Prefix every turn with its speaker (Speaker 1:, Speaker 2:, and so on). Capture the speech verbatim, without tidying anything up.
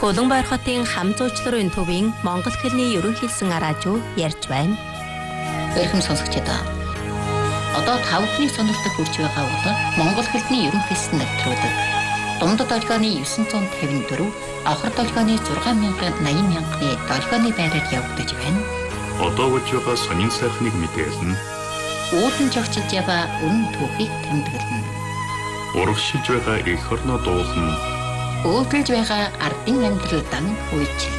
Speaker 1: Улаанбаяр хотын хам зуучларын төвийн Монгол хэлний ерөнхийлсэн араажуу ярьж байна.
Speaker 2: Өрхөм сонсогчдоо. Одоо тавхны сонирхолтой хүрч байгаа бол Монгол хэлний ерөнхийлсэн нэвтрүүлэг. Дундад долгионы дев'ять тавин дөрөв, авхар долгионы шесть мянга восемьдесят мянганы долгионы байраар явагдаж байна.
Speaker 3: Одоо болж байгаа сонин сайхныг мэдээлнэ.
Speaker 2: Уулын жогчилж яваа үнэн түүхийг тэмдэглэнэ.
Speaker 3: Урагшилж байгаа эх орноо дуулна.
Speaker 2: Өөдөлж байгаа ардын амьдрал дан үйч.